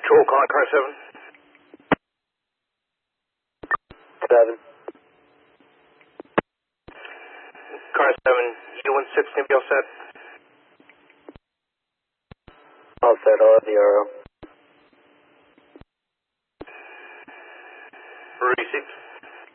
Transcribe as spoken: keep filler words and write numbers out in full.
Control, call it car seven. Seven. Car seven, U one six, maybe all set? All set, all zero. Receive.